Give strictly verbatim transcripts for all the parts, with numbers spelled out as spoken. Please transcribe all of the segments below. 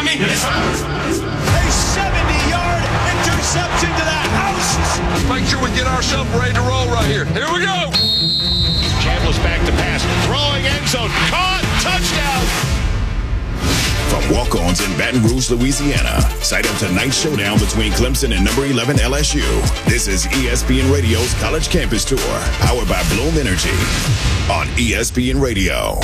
me? A seventy-yard interception to the house. Let's make sure we get ourselves ready to roll right here. Here we go. Chambliss back to pass. Throwing end zone. Caught. Touchdown. From walk-ons in Baton Rouge, Louisiana, sight of tonight's showdown between Clemson and number eleven L S U. This is E S P N Radio's College Campus Tour, powered by Bloom Energy on E S P N Radio.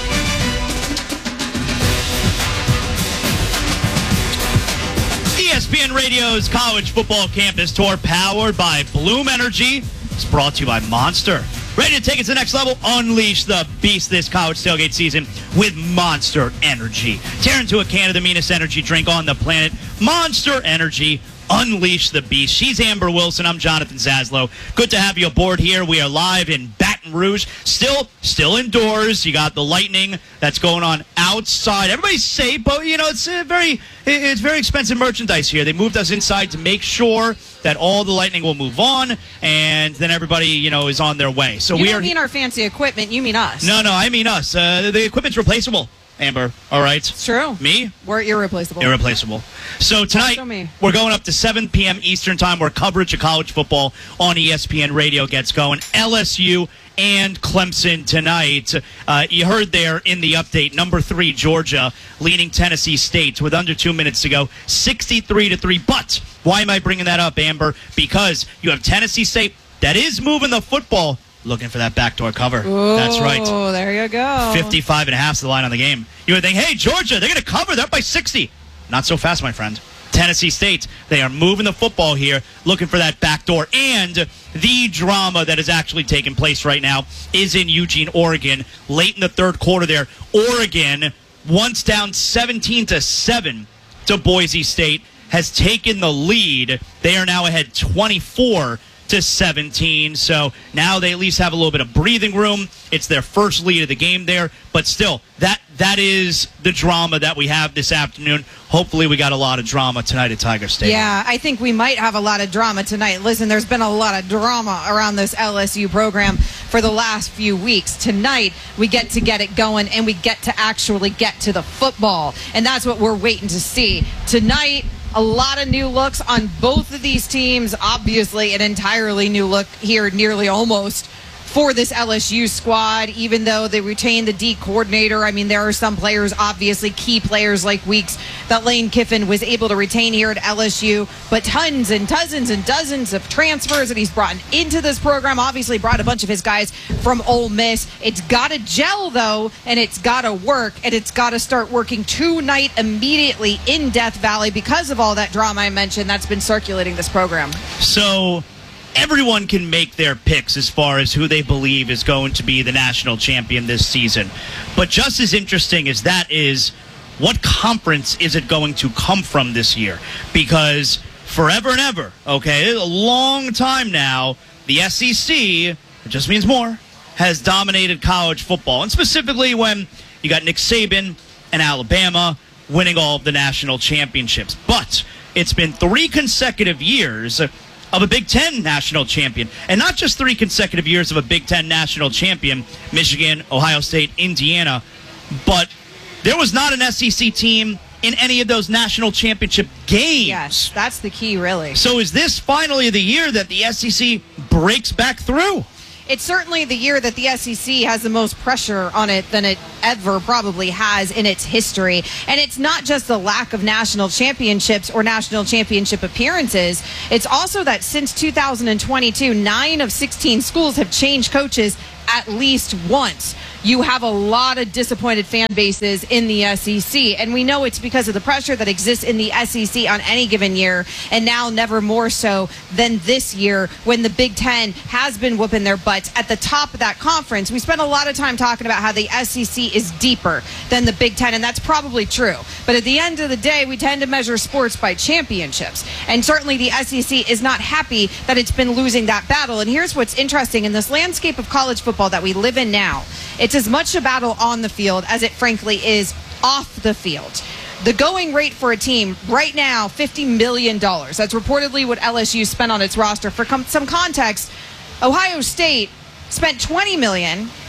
E S P N Radio's College Football Campus Tour, powered by Bloom Energy. It's brought to you by Monster. Ready to take it to the next level? Unleash the beast this college tailgate season with Monster Energy. Tear into a can of the meanest energy drink on the planet. Monster Energy. Unleash the beast. She's Amber Wilson. I'm Jonathan Zaslow. Good to have you aboard here. We are live in Baton Rouge. Still, still indoors. You got the lightning that's going on outside. Everybody's safe, but you know it's a very, it's very expensive merchandise here. They moved us inside to make sure that all the lightning will move on, and then everybody, you know, is on their way. So you we don't are. mean our fancy equipment. You mean us. No, no, I mean us. Uh, the equipment's replaceable. Amber, all right? It's true. Me? We're irreplaceable. Irreplaceable. So tonight, me. we're going up to seven p.m. Eastern Time where coverage of college football on E S P N Radio gets going. L S U and Clemson tonight. Uh, you heard there in the update, number three, Georgia, leading Tennessee State with under two minutes to go, sixty-three to three. But why am I bringing that up, Amber? Because you have Tennessee State that is moving the football, looking for that backdoor cover. Ooh, that's right. Oh, there you go. fifty-five and a half is the line on the game. You would think, hey, Georgia, they're going to cover. They're up by sixty. Not so fast, my friend. Tennessee State, they are moving the football here, looking for that backdoor. And the drama that is actually taking place right now is in Eugene, Oregon. Late in the third quarter there, Oregon, once down seventeen to seven to Boise State, has taken the lead. They are now ahead twenty-four to seventeen. So now they at least have a little bit of breathing room. It's their first lead of the game there. But still, that that is the drama that we have this afternoon. Hopefully we got a lot of drama tonight at Tiger Stadium. Yeah, I think we might have a lot of drama tonight. Listen, there's been a lot of drama around this L S U program for the last few weeks. Tonight, we get to get it going, and we get to actually get to the football. And that's what we're waiting to see. Tonight, a lot of new looks on both of these teams. Obviously, an entirely new look here, nearly almost, for this L S U squad, even though they retain the D coordinator. I mean, there are some players, obviously key players like Weeks, that Lane Kiffin was able to retain here at L S U, but tons and dozens and dozens of transfers that he's brought into this program. Obviously brought a bunch of his guys from Ole Miss. It's got to gel, though, and it's got to work, and it's got to start working tonight immediately in Death Valley because of all that drama I mentioned that's been circulating this program. So everyone can make their picks as far as who they believe is going to be the national champion this season. But just as interesting as that is, what conference is it going to come from this year? Because forever and ever, okay, a long time now, the S E C, it just means more, has dominated college football. And specifically when you got Nick Saban and Alabama winning all of the national championships. But it's been three consecutive years of a Big Ten national champion. And not just three consecutive years of a Big Ten national champion, Michigan, Ohio State, Indiana, but there was not an S E C team in any of those national championship games. Yes, that's the key, really. So is this finally the year that the S E C breaks back through? It's certainly the year that the S E C has the most pressure on it than it ever probably has in its history. And it's not just the lack of national championships or national championship appearances. It's also that since two thousand twenty-two, nine of sixteen schools have changed coaches at least once. You have a lot of disappointed fan bases in the S E C, and we know it's because of the pressure that exists in the S E C on any given year, and now never more so than this year when the Big Ten has been whooping their butts at the top of that conference. We spent a lot of time talking about how the S E C is deeper than the Big Ten, and that's probably true. But at the end of the day, we tend to measure sports by championships, and certainly the S E C is not happy that it's been losing that battle. And here's what's interesting in this landscape of college football that we live in now. It's as much a battle on the field as it frankly is off the field. The going rate for a team right now, fifty million dollars. That's reportedly what L S U spent on its roster. For com- some context, Ohio State spent twenty million dollars.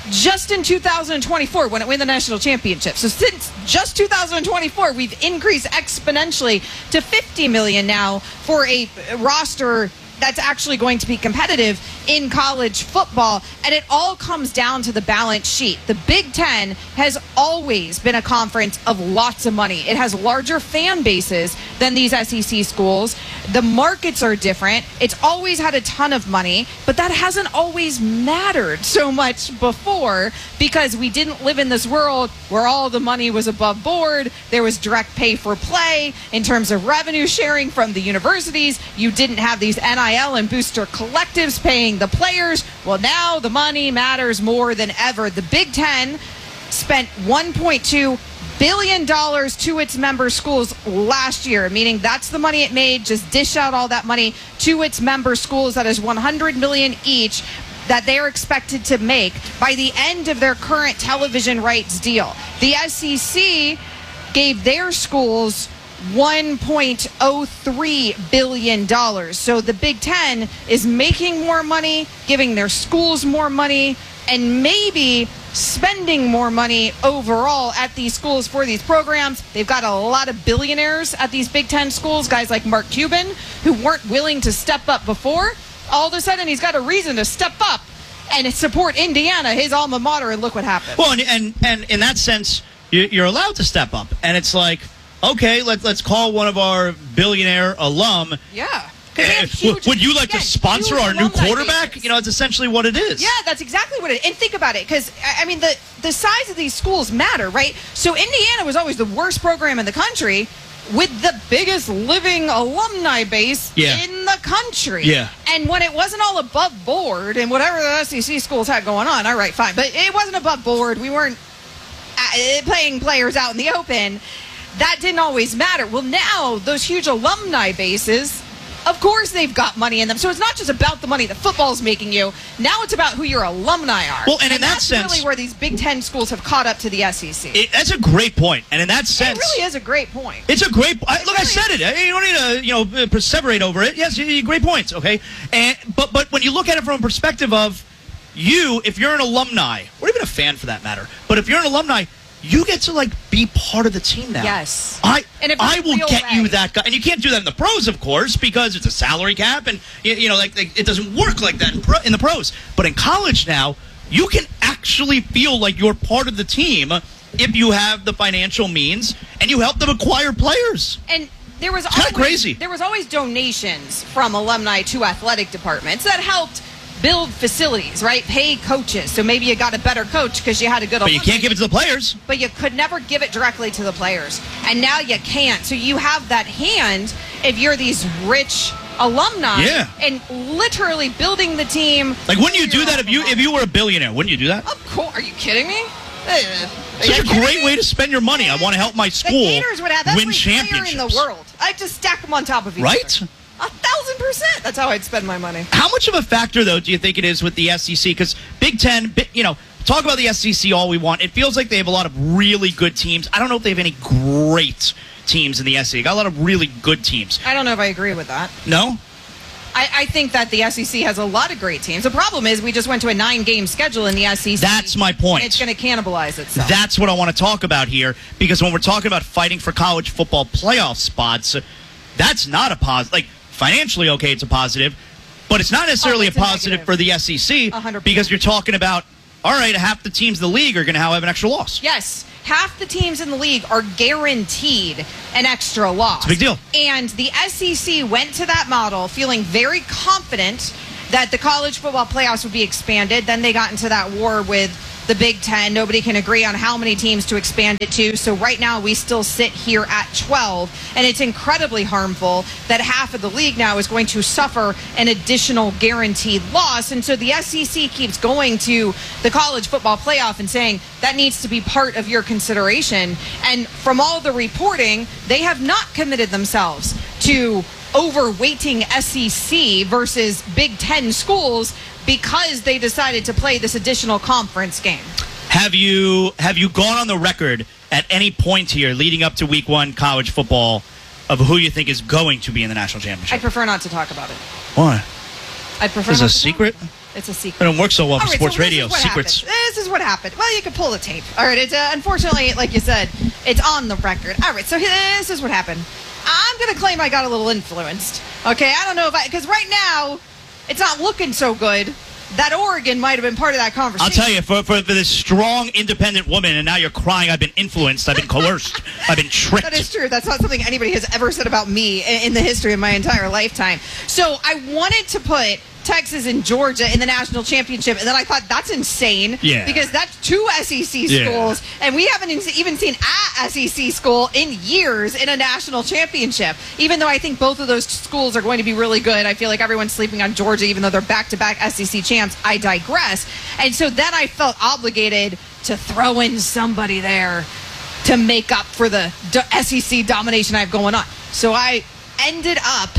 just in two thousand twenty-four when it won the national championship. So since just two thousand twenty-four, we've increased exponentially to fifty million now for a roster that's actually going to be competitive in college football. And it all comes down to the balance sheet. The Big Ten has always been a conference of lots of money. It has larger fan bases than these S E C schools. The markets are different. It's always had a ton of money, but that hasn't always mattered so much before because we didn't live in this world where all the money was above board. There was direct pay for play in terms of revenue sharing from the universities. You didn't have these N I L and booster collectives paying the players. Well, now the money matters more than ever. The Big Ten spent one point two billion dollars to its member schools last year, meaning that's the money it made. Just dish out all that money to its member schools. That is one hundred million dollars each that they are expected to make by the end of their current television rights deal. The S E C gave their schools one point oh three billion dollars. So the Big Ten is making more money, giving their schools more money, and maybe spending more money overall at these schools for these programs. They've got a lot of billionaires at these Big Ten schools, guys like Mark Cuban, who weren't willing to step up before. All of a sudden, he's got a reason to step up and support Indiana, his alma mater, and look what happened. Well, and and, and in that sense, you're allowed to step up. And it's like, okay, let, let's call one of our billionaire alum. Yeah. Uh, Huge, would you like yeah, to sponsor our new quarterback? Bases. You know, it's essentially what it is. Yeah, that's exactly what it is. And think about it, because, I mean, the, the size of these schools matter, right? So Indiana was always the worst program in the country with the biggest living alumni base yeah. in the country. Yeah. And when it wasn't all above board and whatever the S E C schools had going on, all right, fine. But it wasn't above board. We weren't uh, playing players out in the open. That didn't always matter. Well, now those huge alumni bases, of course they've got money in them. So it's not just about the money that football's making you. Now it's about who your alumni are. Well, and, and in that that's sense, really where these Big Ten schools have caught up to the S E C. It, that's a great point. And in that sense, it really is a great point. It's a great. I, It look, really I said is. it. You don't need to, you know, perseverate over it. Yes, you- great points. Okay, and but but when you look at it from a perspective of you, if you're an alumni, or even a fan for that matter, but if you're an alumni, you get to like be part of the team now. Yes. I In a very I will real get way. you that guy, and you can't do that in the pros, of course, because it's a salary cap, and you, you know, like, like it doesn't work like that in, pro, in the pros. But in college now, you can actually feel like you're part of the team if you have the financial means and you help them acquire players. And there was kinda always, crazy. There was always donations from alumni to athletic departments that helped build facilities, right? Pay coaches. So maybe you got a better coach because you had a good But alumni. you can't give it to the players. But you could never give it directly to the players. And now you can't. So you have that hand if you're these rich alumni Yeah. and literally building the team. Like, wouldn't you for do your that if you alma if you were a billionaire? Wouldn't you do that? Of course. Are you kidding me? Uh, Such are a you kidding great me? way to spend your money. I want to help my The school Gators would have win every championships. player in the world. I'd just stack them on top of each Right? other. A thousand percent. That's how I'd spend my money. How much of a factor, though, do you think it is with the S E C? Because Big Ten, bi- you know, talk about the S E C all we want. It feels like they have a lot of really good teams. I don't know if they have any great teams in the S E C. Got a lot of really good teams. I don't know if I agree with that. No? I, I think that the S E C has a lot of great teams. The problem is we just went to a nine-game schedule in the S E C. That's my point. And it's going to cannibalize itself. That's what I want to talk about here, because when we're talking about fighting for college football playoff spots, that's not a positive. Like, financially, okay, it's a positive, but it's not necessarily Oh, a it's a positive negative. for the S E C one hundred percent. because you're talking about, all right, half the teams in the league are going to have an extra loss. Yes. Half the teams in the league are guaranteed an extra loss. It's a big deal. And the S E C went to that model feeling very confident that the college football playoffs would be expanded. Then they got into that war with the Big Ten. Nobody can agree on how many teams to expand it to. So right now we still sit here at twelve. And it's incredibly harmful that half of the league now is going to suffer an additional guaranteed loss. And so the S E C keeps going to the college football playoff and saying that needs to be part of your consideration. And from all the reporting, they have not committed themselves to overweighting S E C versus Big Ten schools because they decided to play this additional conference game. Have you have you gone on the record at any point here leading up to week one college football of who you think is going to be in the national championship? I'd prefer not to talk about it. Why? I'd prefer Is it not a to secret? talk. It's a secret. It don't work so well for All right, sports so this radio. is what Secrets. happened. This is what happened. Well, you can pull the tape. All right. It's uh, unfortunately, like you said, it's on the record. All right. So this is what happened. I'm going to claim I got a little influenced. Okay. I don't know if I, because right now it's not looking so good. That Oregon might have been part of that conversation. I'll tell you, for, for, for this strong, independent woman, and now you're crying, I've been influenced, I've been coerced, I've been tricked. That is true. That's not something anybody has ever said about me in, in the history of my entire lifetime. So I wanted to put Texas and Georgia in the national championship, and then I thought that's insane. Yeah. Because that's two S E C Yeah. schools, and we haven't even seen a S E C school in years in a national championship. Even though I think both of those schools are going to be really good, I feel like everyone's sleeping on Georgia, even though they're back-to-back S E C champs. I digress. And so then I felt obligated to throw in somebody there to make up for the do- S E C domination I have going on. So I ended up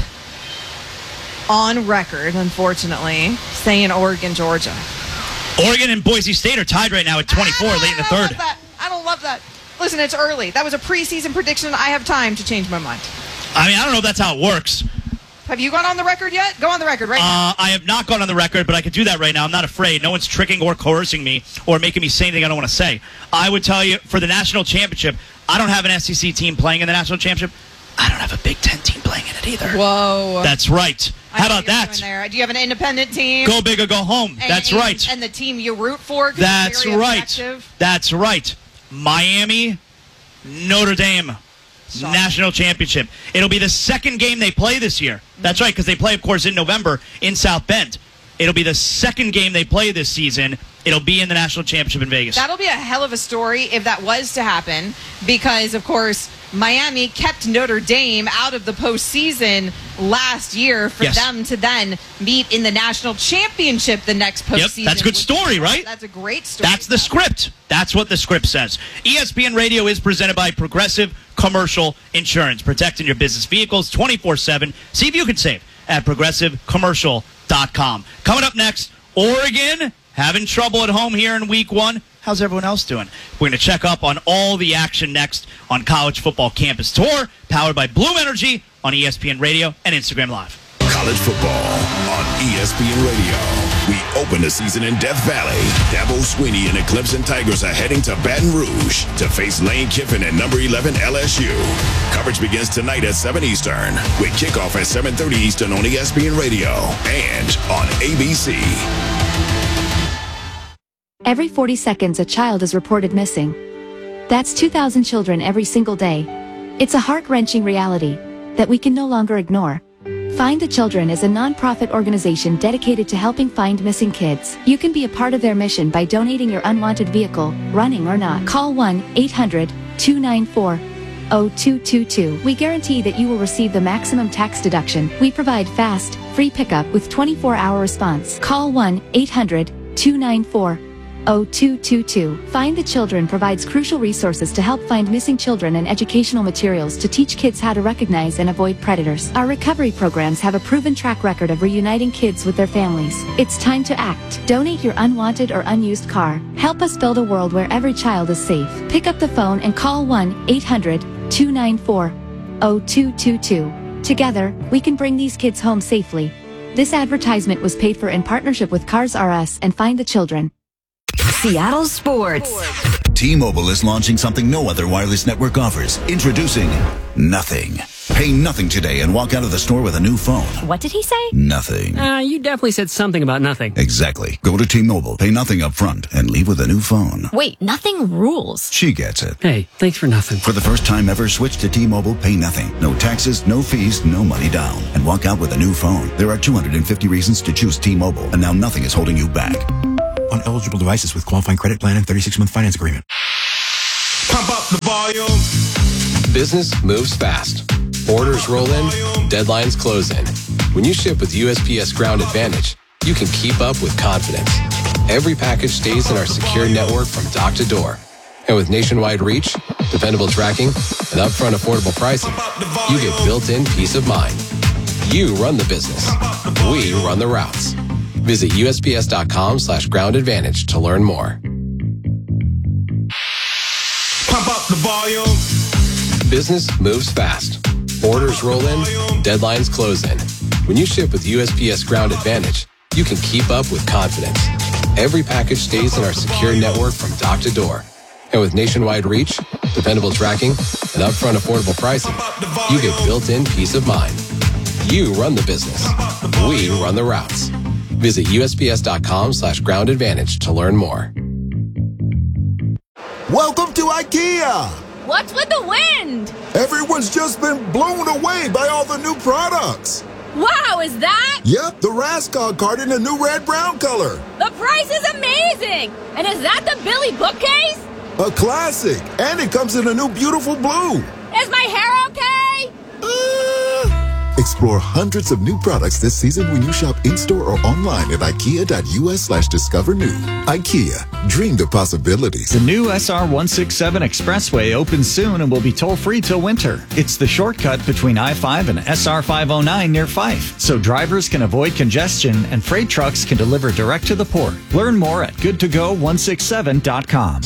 on record, unfortunately, saying Oregon, Georgia. Oregon and Boise State are tied right now at twenty-four, I late in the don't third. love that. I don't love that. Listen, it's early. That was a preseason prediction. I have time to change my mind. I mean, I don't know if that's how it works. Have you gone on the record yet? Go on the record right now. Uh, I have not gone on the record, but I could do that right now. I'm not afraid. No one's tricking or coercing me or making me say anything I don't want to say. I would tell you, for the national championship, I don't have an S E C team playing in the national championship. I don't have a Big Ten team playing in it either. Whoa. That's right. I How know about you're that? doing there. Do you have an independent team? Go big or go home. And- That's and- right. And the team you root for? 'Cause it's That's very right. objective? That's right. Miami, Notre Dame, Shocking. national championship. It'll be the second game they play this year. That's right, because they play, of course, in November in South Bend. It'll be the second game they play this season. It'll be in the national championship in Vegas. That'll be a hell of a story if that was to happen, because, of course, Miami kept Notre Dame out of the postseason last year for Yes. them to then meet in the national championship the next postseason. Yep, that's a good which- story, right? That's a great story. That's the script. That's what the script says. E S P N Radio is presented by Progressive Commercial Insurance, protecting your business vehicles twenty-four seven. See if you can save at progressive commercial dot com. Coming up next, Oregon having trouble at home here in week one. How's everyone else doing? We're going to check up on all the action next on College Football Campus Tour, powered by Bloom Energy on E S P N Radio and Instagram Live. College football on E S P N Radio. We open the season in Death Valley. Dabo Sweeney and the Clemson Tigers are heading to Baton Rouge to face Lane Kiffin and number eleven L S U. Coverage begins tonight at seven Eastern with kickoff at seven thirty Eastern on E S P N Radio and on A B C. Every forty seconds, a child is reported missing. That's two thousand children every single day. It's a heart-wrenching reality that we can no longer ignore. Find the Children is a non-profit organization dedicated to helping find missing kids. You can be a part of their mission by donating your unwanted vehicle, running or not. Call one eight hundred two nine four zero two two two. We guarantee that you will receive the maximum tax deduction. We provide fast, free pickup with twenty-four hour response. Call one eight hundred two nine four zero two two two. Find the Children provides crucial resources to help find missing children and educational materials to teach kids how to recognize and avoid predators. Our recovery programs have a proven track record of reuniting kids with their families. It's time to act. Donate your unwanted or unused car. Help us build a world where every child is safe. Pick up the phone and call one eight hundred two nine four zero two two two. Together, we can bring these kids home safely. This advertisement was paid for in partnership with Cars R Us and Find the Children. Seattle Sports. T-Mobile is launching something no other wireless network offers. Introducing Nothing. Pay nothing today and walk out of the store with a new phone. What did he say? Nothing. Uh, you definitely said something about nothing. Exactly. Go to T-Mobile, pay nothing up front, and leave with a new phone. Wait, nothing rules. She gets it. Hey, thanks for nothing. For the first time ever, switch to T-Mobile, pay nothing. No taxes, no fees, no money down. And walk out with a new phone. There are two hundred fifty reasons to choose T-Mobile, and now nothing is holding you back. On eligible devices with qualifying credit plan and thirty-six month finance agreement. Pump up the volume. Business moves fast. Orders roll in, deadlines close in. When you ship with U S P S Ground Advantage, you can keep up with confidence. Every package stays in our secure network from dock to door. And with nationwide reach, dependable tracking, and upfront affordable pricing, you get built-in peace of mind. You run the business. We run the routes. Visit U S P S dot com slash ground advantage to learn more. Pump up the volume. Business moves fast. Orders roll in, deadlines close in. When you ship with U S P S Ground Advantage, you can keep up with confidence. Every package stays in our secure network from dock to door. And with nationwide reach, dependable tracking, and upfront affordable pricing, you get built-in peace of mind. You run the business. We run the routes. Visit USPS.com slash ground advantage to learn more. Welcome to IKEA. What's with the wind? Everyone's just been blown away by all the new products. Wow, is that? Yep, the Raskog cart in a new red-brown color. The price is amazing. And is that the Billy bookcase? A classic. And it comes in a new beautiful blue. Is my hair okay? Uh... Explore hundreds of new products this season when you shop in-store or online at ikea.us slash discover new. IKEA, dream the possibilities. The new S R one sixty-seven Expressway opens soon and will be toll-free till winter. It's the shortcut between I five and S R five oh nine near Fife, so drivers can avoid congestion and freight trucks can deliver direct to the port. Learn more at good to go one sixty-seven dot com.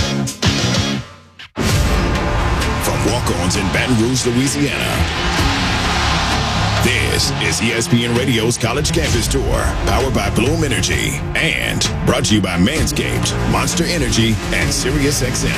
From walk-ons in Baton Rouge, Louisiana, this is E S P N Radio's College Campus Tour, powered by Bloom Energy, and brought to you by Manscaped, Monster Energy, and SiriusXM.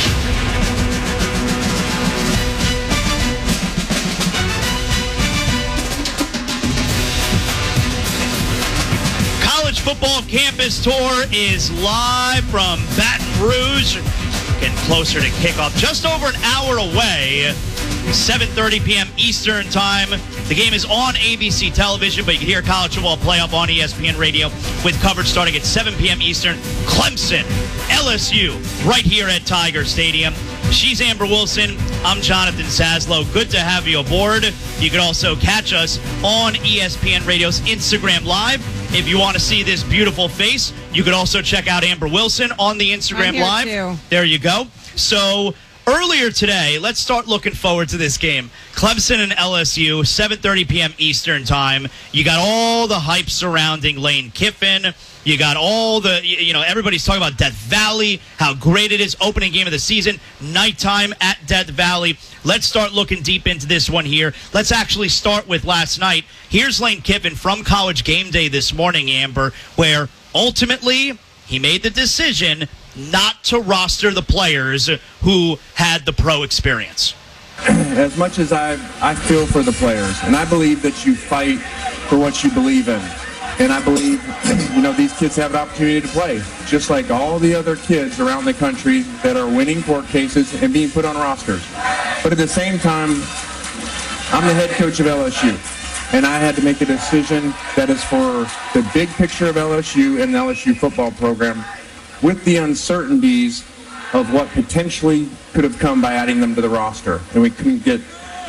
College Football Campus Tour is live from Baton Rouge. Getting closer to kickoff, just over an hour away. seven thirty p.m. Eastern Time. The game is on A B C television, but you can hear college football playoff on E S P N Radio with coverage starting at seven p.m. Eastern. Clemson, L S U, right here at Tiger Stadium. She's Amber Wilson. I'm Jonathan Saslow. Good to have you aboard. You can also catch us on E S P N Radio's Instagram Live. If you want to see this beautiful face, you can also check out Amber Wilson on the Instagram I'm here Live. Too. There you go. So earlier today, let's start looking forward to this game. Clemson and L S U, seven thirty p.m. Eastern Time. You got all the hype surrounding Lane Kiffin. You got all the, you know, everybody's talking about Death Valley, how great it is. Opening game of the season, nighttime at Death Valley. Let's start looking deep into this one here. Let's actually start with last night. Here's Lane Kiffin from College Game Day this morning, Amber, where ultimately he made the decision not to roster the players who had the pro experience. As much as I I feel for the players, and I believe that you fight for what you believe in. And I believe, you know, these kids have an opportunity to play, just like all the other kids around the country that are winning court cases and being put on rosters. But at the same time, I'm the head coach of L S U, and I had to make a decision that is for the big picture of L S U and the L S U football program, with the uncertainties of what potentially could have come by adding them to the roster. And we couldn't get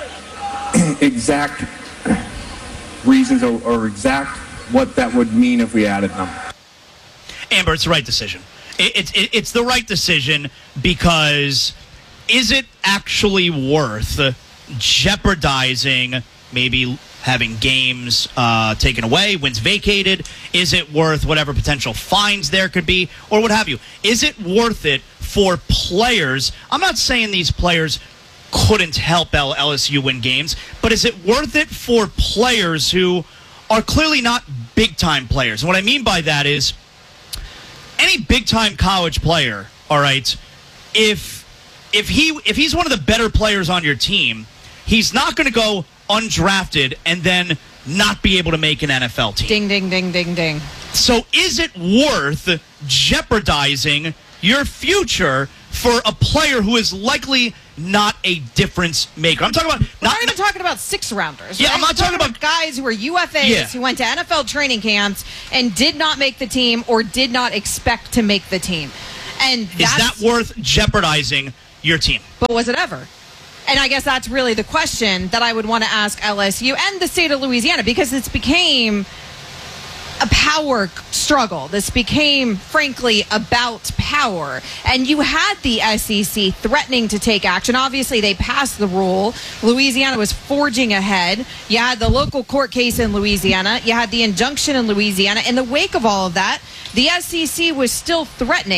exact reasons or, or exact what that would mean if we added them. Amber, it's the right decision. It's it, it, it's the right decision because is it actually worth jeopardizing maybe having games uh, taken away, wins vacated? Is it worth whatever potential fines there could be or what have you? Is it worth it for players? I'm not saying these players couldn't help L S U win games, but is it worth it for players who are clearly not big-time players? And what I mean by that is any big-time college player, all right, if if he if he's one of the better players on your team, he's not going to go undrafted and then not be able to make an N F L team. Ding, ding, ding, ding, ding. So is it worth jeopardizing your future for a player who is likely not a difference maker? I'm talking about We're not, not even talking about six rounders. Yeah, right? I'm not talking about guys who are U F As Yeah. who went to N F L training camps and did not make the team or did not expect to make the team. And Is that's, that worth jeopardizing your team? But was it ever? And I guess that's really the question that I would want to ask L S U and the state of Louisiana, because it's became a power struggle. This became, frankly, about power. And you had the S E C threatening to take action. Obviously, they passed the rule. Louisiana was forging ahead. You had the local court case in Louisiana. You had the injunction in Louisiana. In the wake of all of that, the S E C was still threatening.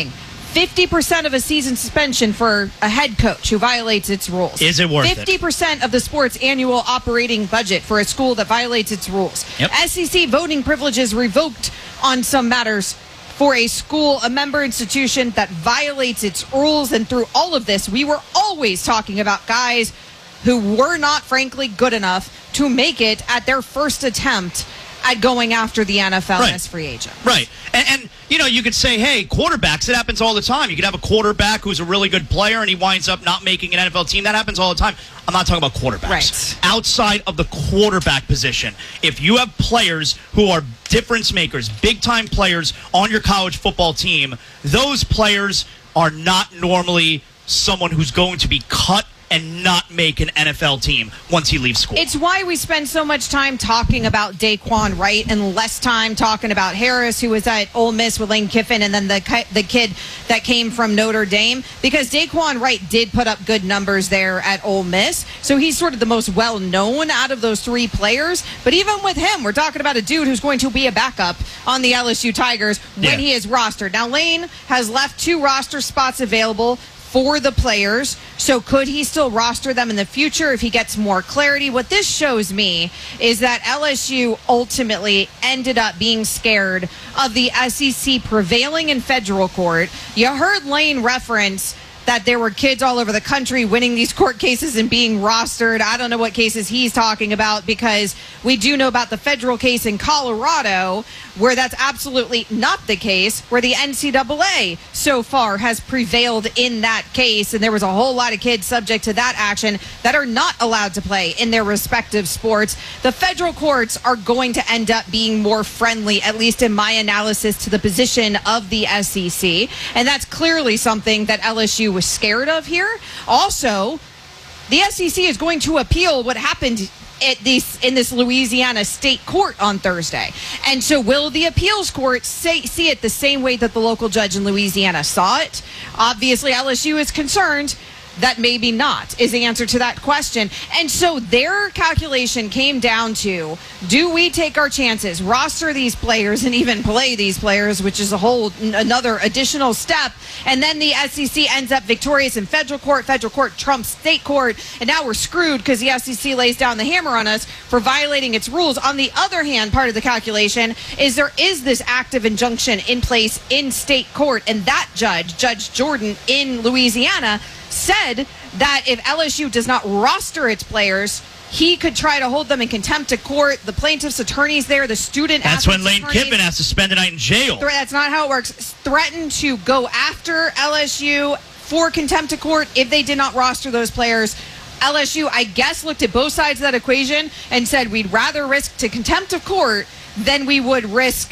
fifty percent of a season suspension for a head coach who violates its rules. Is it worth fifty percent it? fifty percent of the sport's annual operating budget for a school that violates its rules. Yep. S E C voting privileges revoked on some matters for a school, a member institution that violates its rules. And through all of this, we were always talking about guys who were not, frankly, good enough to make it at their first attempt at going after the N F L Right. as free agent. Right. And, and, you know, you could say, hey, quarterbacks, it happens all the time. You could have a quarterback who's a really good player and he winds up not making an N F L team. That happens all the time. I'm not talking about quarterbacks. Right. Outside of the quarterback position, if you have players who are difference makers, big-time players on your college football team, those players are not normally someone who's going to be cut and not make an N F L team once he leaves school. It's why we spend so much time talking about Daquan Wright and less time talking about Harris, who was at Ole Miss with Lane Kiffin, and then the ki- the kid that came from Notre Dame, because Daquan Wright did put up good numbers there at Ole Miss, so he's sort of the most well-known out of those three players. But even with him, we're talking about a dude who's going to be a backup on the L S U Tigers when Yeah. he is rostered. Now, Lane has left two roster spots available for the players, so could he still roster them in the future if he gets more clarity? What this shows me is that L S U ultimately ended up being scared of the S E C prevailing in federal court. You heard Lane reference that there were kids all over the country winning these court cases and being rostered. I don't know what cases he's talking about, because we do know about the federal case in Colorado where that's absolutely not the case, where the N C double A so far has prevailed in that case, and there was a whole lot of kids subject to that action that are not allowed to play in their respective sports. The federal courts are going to end up being more friendly, at least in my analysis, to the position of the S E C, and that's clearly something that L S U was scared of here. Also, the S E C is going to appeal what happened at this, in this Louisiana state court on Thursday. And so will the appeals court say, see it the same way that the local judge in Louisiana saw it? Obviously, L S U is concerned that maybe not is the answer to that question. And so their calculation came down to, do we take our chances, roster these players, and even play these players, which is a whole another additional step, and then the S E C ends up victorious in federal court, federal court trumps state court, and now we're screwed because the S E C lays down the hammer on us for violating its rules. On the other hand, part of the calculation is there is this active injunction in place in state court, and that judge, Judge Jordan in Louisiana, said that if L S U does not roster its players, he could try to hold them in contempt of court. The plaintiff's attorneys there, the student That's when athletes' Lane attorneys- Kiffin has to spend a night in jail. Thre- That's not how it works. Threatened to go after L S U for contempt of court if they did not roster those players. L S U, I guess, looked at both sides of that equation and said we'd rather risk to contempt of court than we would risk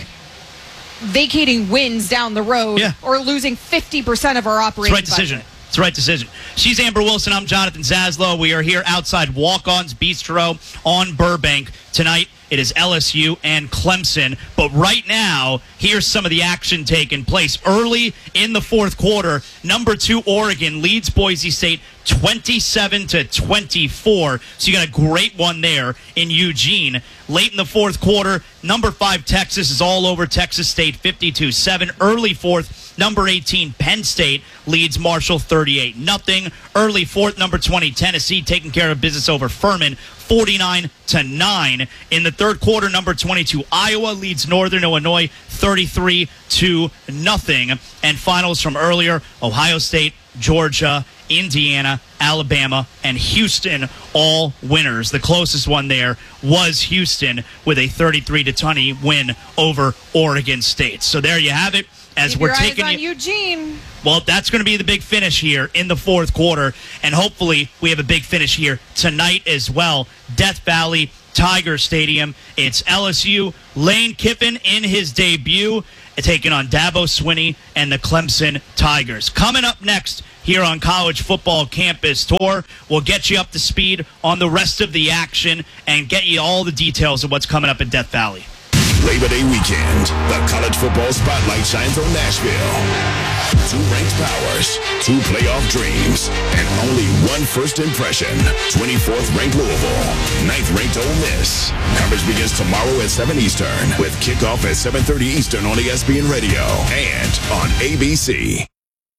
vacating wins down the road Yeah. or losing fifty percent of our It's operating the right decision. budget. It's the right decision. She's Amber Wilson. I'm Jonathan Zaslow. We are here outside Walk-On's Bistro on Burbank. Tonight, it is L S U and Clemson. But right now, here's some of the action taking place. Early in the fourth quarter, number two Oregon leads Boise State twenty-seven to twenty-four. So you got a great one there in Eugene. Late in the fourth quarter, number five Texas is all over Texas State fifty-two seven. Early fourth, number eighteen Penn State leads Marshall thirty-eight nothing. Early fourth, number twenty Tennessee taking care of business over Furman forty-nine to nine. In the third quarter, number twenty-two Iowa leads Northern Illinois thirty-three to nothing. And finals from earlier, Ohio State, Georgia, Indiana, Alabama, and Houston, all winners. The closest one there was Houston with a thirty-three to twenty win over Oregon State. So there you have it. As Keep we're your eyes taking on you, Eugene. well, that's going to be the big finish here in the fourth quarter, and hopefully we have a big finish here tonight as well. Death Valley Tiger Stadium. It's L S U, Lane Kiffin in his debut, taking on Dabo Swinney and the Clemson Tigers. Coming up next here on College Football Campus Tour, we'll get you up to speed on the rest of the action and get you all the details of what's coming up in Death Valley. Labor Day weekend, the college football spotlight shines on Nashville. Two ranked powers, two playoff dreams, and only one first impression. twenty-fourth ranked Louisville, ninth ranked Ole Miss. Coverage begins tomorrow at seven Eastern with kickoff at seven thirty Eastern on E S P N Radio and on A B C.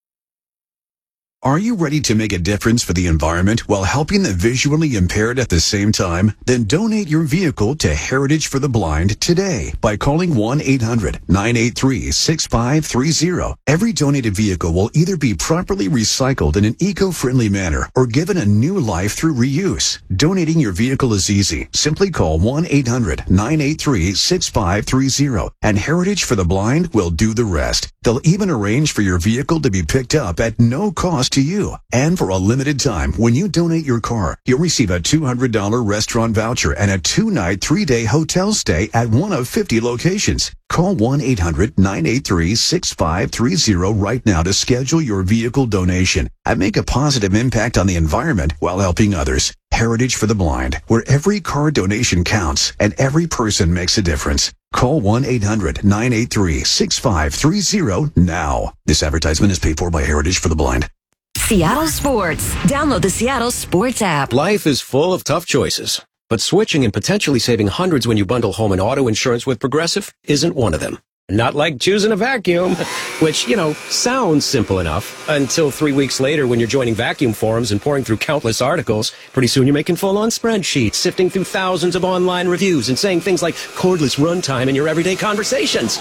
Are you ready to make a difference for the environment while helping the visually impaired at the same time? Then donate your vehicle to Heritage for the Blind today by calling one eight hundred nine eight three six five three zero. Every donated vehicle will either be properly recycled in an eco-friendly manner or given a new life through reuse. Donating your vehicle is easy. Simply call one eight hundred nine eight three six five three zero and Heritage for the Blind will do the rest. They'll even arrange for your vehicle to be picked up at no cost to you. And for a limited time, when you donate your car, you'll receive a two hundred dollars restaurant voucher and a two-night, three-day hotel stay at one of fifty locations. Call one eight hundred nine eight three six five three zero right now to schedule your vehicle donation and make a positive impact on the environment while helping others. Heritage for the Blind, where every car donation counts and every person makes a difference. Call one eight hundred nine eight three six five three zero now. This advertisement is paid for by Heritage for the Blind. Seattle Sports. Download the Seattle Sports app. Life is full of tough choices, but switching and potentially saving hundreds when you bundle home and auto insurance with Progressive isn't one of them. Not like choosing a vacuum, which, you know, sounds simple enough until three weeks later when you're joining vacuum forums and pouring through countless articles. Pretty soon you're making full-on spreadsheets, sifting through thousands of online reviews and saying things like cordless runtime in your everyday conversations.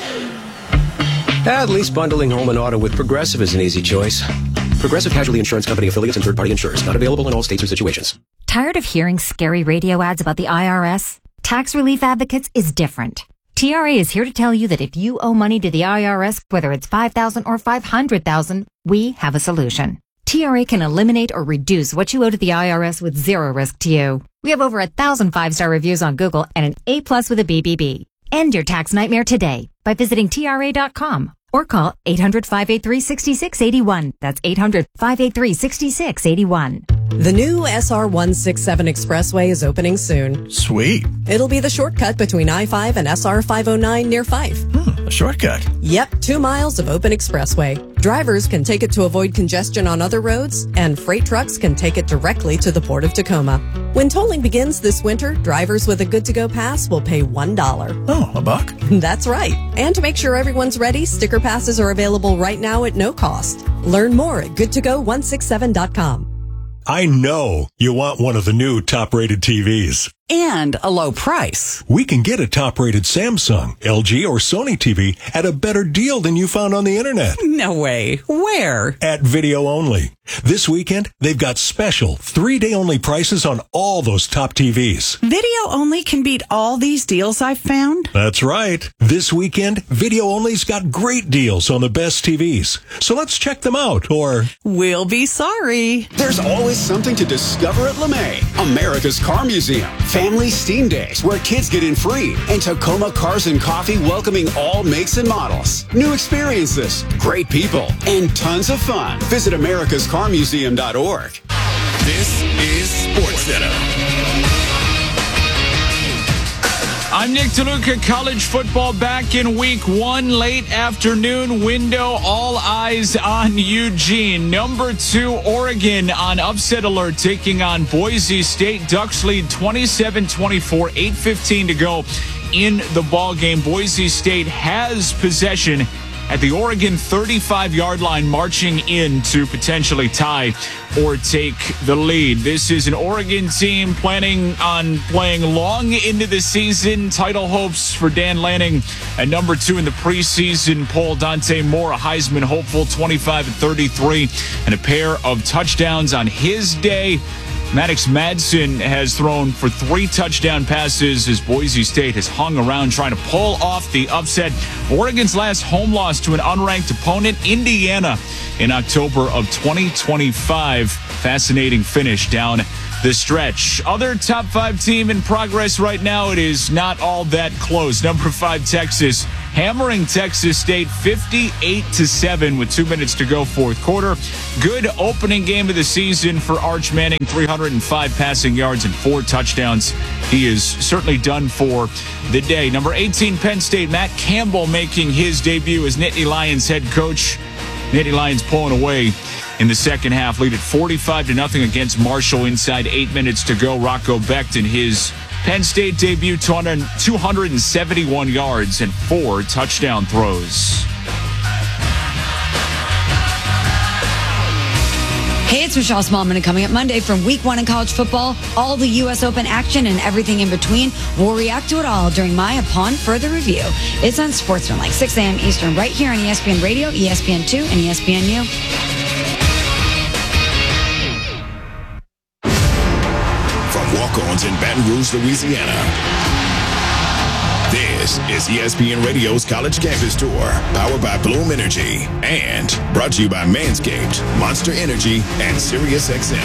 At least bundling home and auto with Progressive is an easy choice. Progressive Casualty Insurance Company affiliates and third-party insurers. Not available in all states or situations. Tired of hearing scary radio ads about the I R S? Tax Relief Advocates is different. T R A is here to tell you that if you owe money to the I R S, whether it's five thousand dollars or five hundred thousand dollars, we have a solution. T R A can eliminate or reduce what you owe to the I R S with zero risk to you. We have over a thousand five-star reviews on Google and an A plus with a B B B. End your tax nightmare today by visiting T R A dot com or call eight hundred five eight three six six eight one. That's eight hundred five eight three six six eight one. The new S R one sixty-seven Expressway is opening soon. Sweet. It'll be the shortcut between I five and S R five oh nine near Fife. Hmm, a shortcut. Yep, two miles of open expressway. Drivers can take it to avoid congestion on other roads, and freight trucks can take it directly to the Port of Tacoma. When tolling begins this winter, drivers with a good-to-go pass will pay one dollar. Oh, a buck? That's right. And to make sure everyone's ready, sticker passes are available right now at no cost. Learn more at good to go one sixty-seven dot com. I know you want one of the new top-rated T Vs. And a low price. We can get a top-rated Samsung, L G, or Sony T V at a better deal than you found on the internet. No way. Where? At Video Only. This weekend, they've got special three-day-only prices on all those top T Vs. Video Only can beat all these deals I've found? That's right. This weekend, Video Only's got great deals on the best T Vs. So let's check them out, or... We'll be sorry. There's always something to discover at LeMay, America's Car Museum. Family Steam Days, where kids get in free, and Tacoma Cars and Coffee welcoming all makes and models. New experiences, great people, and tons of fun. Visit americas car museum dot org. This is SportsCenter. I'm Nick DeLuca. College football back in week one, late afternoon window. All eyes on Eugene. Number two, Oregon on upset alert, taking on Boise State. Ducks lead twenty-seven twenty-four, eight fifteen to go in the ball game. Boise State has possession at the Oregon thirty-five-yard line, marching in to potentially tie or take the lead. This is an Oregon team planning on playing long into the season. Title hopes for Dan Lanning at number two in the preseason poll. Dante Moore, a Heisman hopeful, twenty-five and thirty-three, and a pair of touchdowns on his day. Maddox Madsen has thrown for three touchdown passes as Boise State has hung around trying to pull off the upset. Oregon's last home loss to an unranked opponent, Indiana, in October of twenty twenty-five. Fascinating finish down the stretch. Other top five team in progress right now, it is not all that close. Number five, Texas, hammering Texas State fifty-eight to seven with two minutes to go, fourth quarter. Good opening game of the season for Arch Manning, three hundred five passing yards and four touchdowns. He is certainly done for the day. Number eighteen, Penn State, Matt Campbell making his debut as Nittany Lions head coach. Nittany Lions pulling away in the second half, lead at forty-five to nothing against Marshall inside eight minutes to go. Rocco Becht in his Penn State debut, two hundred seventy-one yards and four touchdown throws. Hey, it's Michelle Smallman, and coming up Monday from week one in college football, all the U S Open action and everything in between. We'll react to it all during my Upon Further Review. It's on Sportsman, like six a.m. Eastern, right here on E S P N Radio, E S P N two, and E S P N U. From walk-ons in Baton Rouge, Louisiana, this is E S P N Radio's College Campus Tour, powered by Bloom Energy, and brought to you by Manscaped, Monster Energy, and SiriusXM.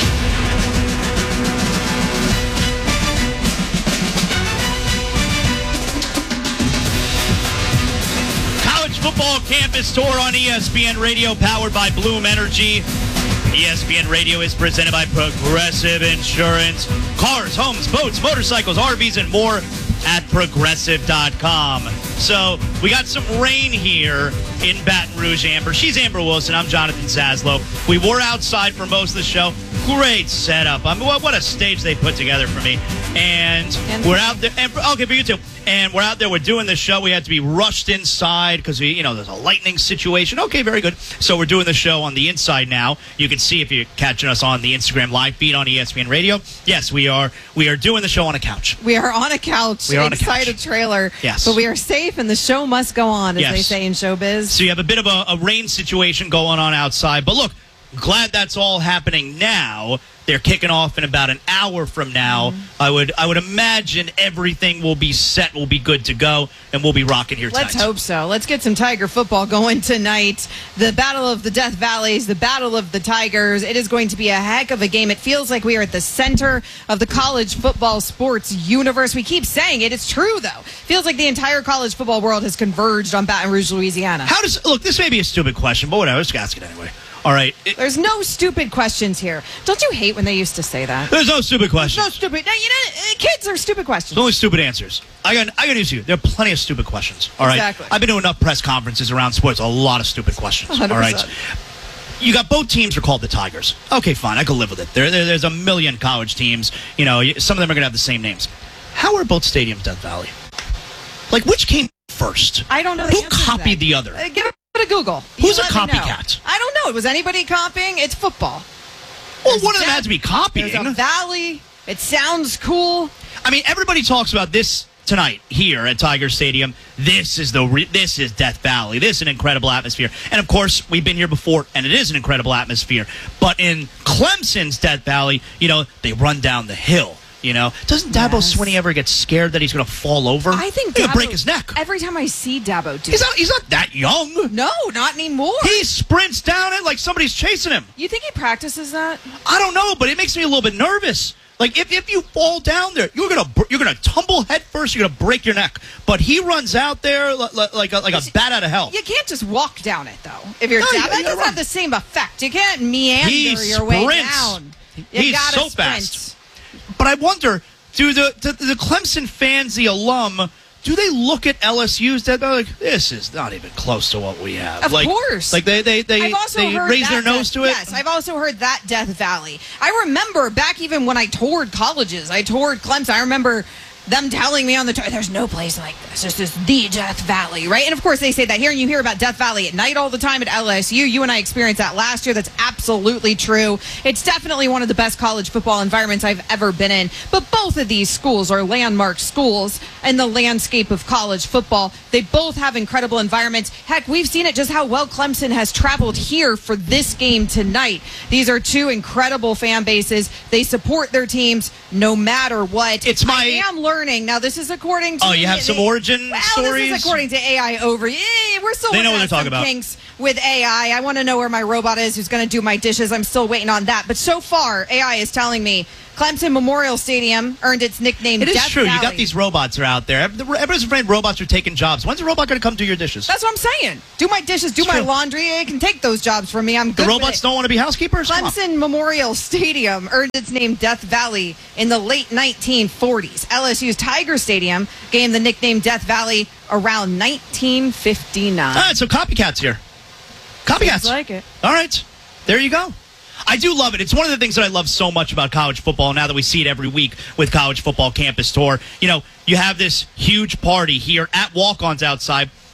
College Football Campus Tour on E S P N Radio, powered by Bloom Energy. E S P N Radio is presented by Progressive Insurance. Cars, homes, boats, motorcycles, R Vs, and more at progressive dot com. So we got some rain here in Baton Rouge, Amber. She's Amber Wilson. I'm Jonathan Zaslow. We were outside for most of the show. Great setup. I mean, what, what a stage they put together for me. And, and we're out there. And, okay, for you too. And we're out there. We're doing the show. We had to be rushed inside because, we, you know, there's a lightning situation. Okay, very good. So we're doing the show on the inside now. You can see if you're catching us on the Instagram live feed on E S P N Radio. Yes, we are. We are doing the show on a couch. We are on a couch. We are on a inside couch. a trailer. Yes. But we are safe and the show must go on, as yes. they say in showbiz. So you have a bit of a, a rain situation going on outside. But look, glad that's all happening now. They're kicking off in about an hour from now. Mm-hmm. I would I would imagine everything will be set, will be good to go, and we'll be rocking here tonight. Let's hope so. Let's get some Tiger football going tonight. The Battle of the Death Valleys, the Battle of the Tigers. It is going to be a heck of a game. It feels like we are at the center of the college football sports universe. We keep saying it. It's true, though. Feels like the entire college football world has converged on Baton Rouge, Louisiana. How does look? This may be a stupid question, but whatever. Let's ask it anyway. All right. It, There's no stupid questions here. Don't you hate when they used to say that? There's no stupid questions. There's no stupid. No, you know, kids are stupid questions. There's only stupid answers. I got. I got news for you. There are plenty of stupid questions. All right. Exactly. I've been to enough press conferences around sports. A lot of stupid questions. one hundred percent. All right. You got both teams are called the Tigers. Okay, fine. I can live with it. There, there there's a million college teams. You know, some of them are going to have the same names. How are both stadiums Death Valley? Like, which came first? I don't know. The Who copied the other? Uh, give it a Google. Who's You a let me know. copycat? I don't know. Was anybody copying? It's football. Well, There's one of them Death- had to be copying. There's a valley. It sounds cool. I mean, everybody talks about this tonight here at Tiger Stadium. This is the re- this is Death Valley. This is an incredible atmosphere. And of course, we've been here before, and it is an incredible atmosphere. But in Clemson's Death Valley, you know, they run down the hill. You know, doesn't Dabo Yes. Swinney ever get scared that he's going to fall over? I think he's going Dabo, to break his neck. Every time I see Dabo do He's not, he's not that young. No, not anymore. He sprints down it like somebody's chasing him. You think he practices that? I don't know, but it makes me a little bit nervous. Like if, if you fall down there, you're gonna you're gonna tumble head first. You're gonna break your neck. But he runs out there like, like a, like a bat out of hell. You can't just walk down it though. If you're No, down, you- that you doesn't run. have the same effect. You can't meander He your way sprints. down. You He's gotta so sprint. fast. But I wonder, do the, the the Clemson fans, the alum, do they look at L S U's that they're like, this is not even close to what we have? Of like, course. Like they they they, I've also they heard raise that their nose Death- to it. Yes, I've also heard that Death Valley. I remember back even when I toured colleges, I toured Clemson. I remember them telling me on the tour, there's no place like this. This is the Death Valley, right? And of course they say that here, and you hear about Death Valley at night all the time at L S U. You and I experienced that last year. That's absolutely true. It's definitely one of the best college football environments I've ever been in. But both of these schools are landmark schools in the landscape of college football. They both have incredible environments. Heck, we've seen it just how well Clemson has traveled here for this game tonight. These are two incredible fan bases. They support their teams no matter what. It's my- I am learning. Now, this is according to... Oh, you have some origin well, stories? This is according to A I over... Yeah, we're still They know working what they're out talking some about. kinks with A I. I want to know where my robot is who's going to do my dishes. I'm still waiting on that. But so far, A I is telling me Clemson Memorial Stadium earned its nickname It is Death true. Valley. You got these robots that are out there. Everybody's afraid robots are taking jobs. When's the robot going to come do your dishes? That's what I'm saying. Do my dishes, do It's my true. laundry. It can take those jobs from me. I'm the good with robots it. don't want to be housekeepers? Come on. Clemson Memorial Stadium earned its name Death Valley in the late nineteen forties. L S U's Tiger Stadium gained the nickname Death Valley around nineteen fifty-nine. All right, so copycats here. Copycats. Sounds like it. All right. There you go. I do love it. It's one of the things that I love so much about college football now that we see it every week with College Football Campus Tour. You know, you have this huge party here at Walk-Ons outside.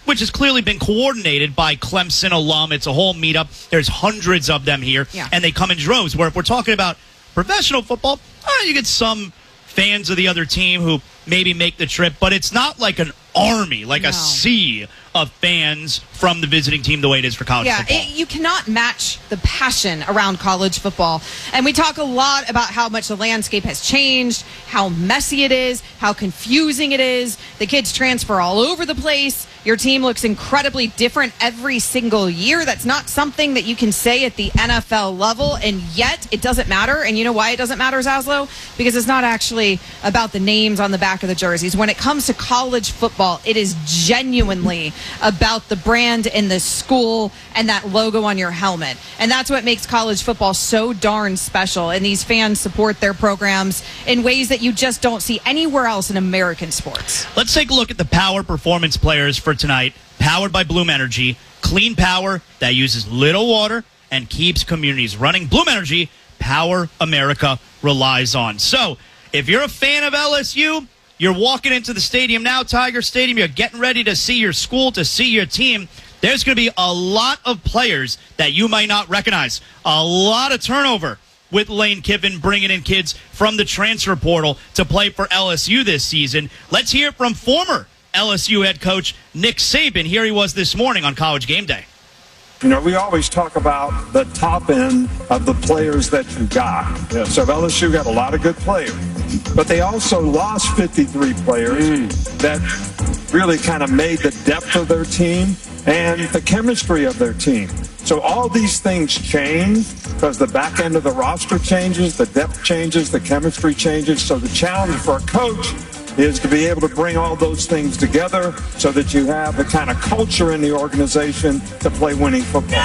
which has clearly been coordinated by Clemson alum. It's a whole meetup. There's hundreds of them here, Yeah. and they come in droves. Where if we're talking about professional football, oh, you get some fans of the other team who maybe make the trip, but it's not like an army, like No. a sea of fans from the visiting team the way it is for college Yeah, football. it, you cannot match the passion around college football. And we talk a lot about how much the landscape has changed, how messy it is, how confusing it is. The kids transfer all over the place. Your team looks incredibly different every single year. That's not something that you can say at the N F L level, and yet it doesn't matter. And you know why it doesn't matter, Zaslow? Because it's not actually about the names on the back of the jerseys. When it comes to college football, it is genuinely about the brand and the school and that logo on your helmet. And that's what makes college football so darn special. And these fans support their programs in ways that you just don't see anywhere else in American sports. Let's take a look at the power performance players for tonight. Powered by Bloom Energy. Clean power that uses little water and keeps communities running. Bloom Energy, power America relies on. So, if you're a fan of L S U, you're walking into the stadium now, Tiger Stadium. You're getting ready to see your school, to see your team. There's going to be a lot of players that you might not recognize. A lot of turnover with Lane Kiffin bringing in kids from the transfer portal to play for L S U this season. Let's hear from former L S U head coach Nick Saban. Here he was this morning on College Game Day. You know, we always talk about the top end of the players that you got. Yeah. So L S U got a lot of good players, but they also lost fifty-three players mm. that really kind of made the depth of their team and the chemistry of their team. So all these things change because the back end of the roster changes, the depth changes, the chemistry changes. So the challenge for a coach is to be able to bring all those things together so that you have the kind of culture in the organization to play winning football.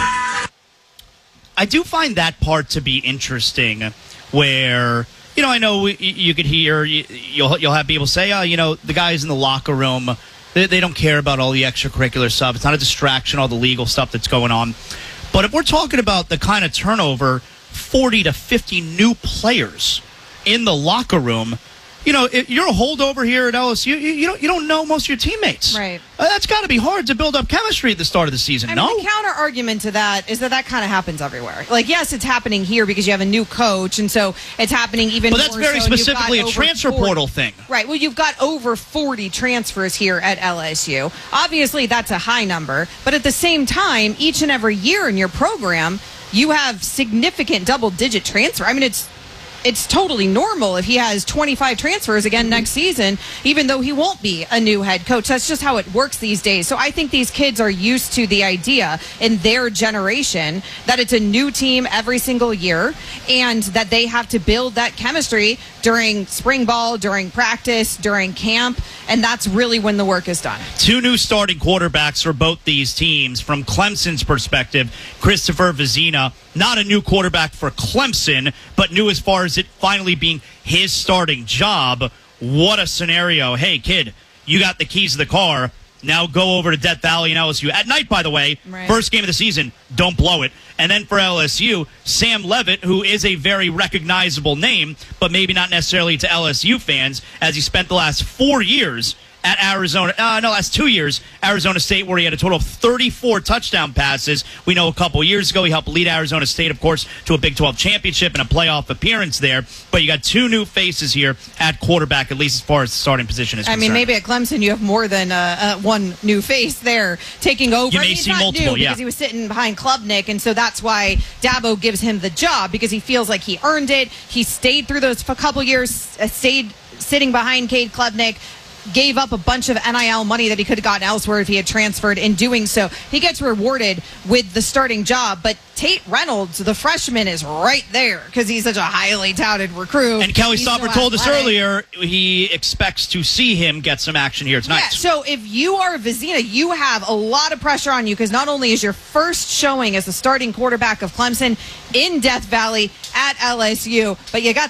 I do find that part to be interesting where, you know, I know you, you could hear, you, you'll, you'll have people say, oh, you know, the guys in the locker room, they, they don't care about all the extracurricular stuff. It's not a distraction, all the legal stuff that's going on. But if we're talking about the kind of turnover, forty to fifty new players in the locker room, you know, if you're a holdover here at L S U, you, you don't you don't know most of your teammates. Right. Uh, that's got to be hard to build up chemistry at the start of the season. I no. mean, the counter argument to that is that that kind of happens everywhere. Like, yes, it's happening here because you have a new coach, and so it's happening even. But that's more very so, and you've specifically got a over transfer forty portal thing. Right. Well, you've got over forty transfers here at L S U. Obviously, that's a high number, but at the same time, each and every year in your program, you have significant double-digit transfer. I mean, it's. It's totally normal if he has twenty-five transfers again next season, even though he won't be a new head coach. That's just how it works these days. So I think these kids are used to the idea in their generation that it's a new team every single year and that they have to build that chemistry during spring ball, during practice, during camp, and that's really when the work is done. Two new starting quarterbacks for both these teams. From Clemson's perspective, Christopher Vizina, not a new quarterback for Clemson, but new as far as it finally being his starting job. What a scenario. Hey, kid, you got the keys to the car. Now go over to Death Valley and L S U. At night, by the way, right. First game of the season, don't blow it. And then for L S U, Sam Levitt, who is a very recognizable name, but maybe not necessarily to L S U fans, as he spent the last four years at Arizona, uh, no, last two years, Arizona State, where he had a total of thirty-four touchdown passes. We know a couple years ago he helped lead Arizona State, of course, to a Big twelve championship and a playoff appearance there. But you got two new faces here at quarterback, at least as far as the starting position is I concerned. mean, maybe at Clemson you have more than uh, uh, one new face there taking over. You may I mean, see not multiple, new yeah. because he was sitting behind Klubnik, and so that's why Dabo gives him the job, because he feels like he earned it. He stayed through those a couple years, uh, stayed sitting behind Cade Klubnik, gave up a bunch of N I L money that he could have gotten elsewhere if he had transferred. In doing so, he gets rewarded with the starting job. But Tate Reynolds, the freshman, is right there because he's such a highly touted recruit. And Kelly He's Stopper so told us athletic. earlier he expects to see him get some action here tonight. Yeah, so if you are Vizina, you have a lot of pressure on you because not only is your first showing as the starting quarterback of Clemson in Death Valley at L S U, but you got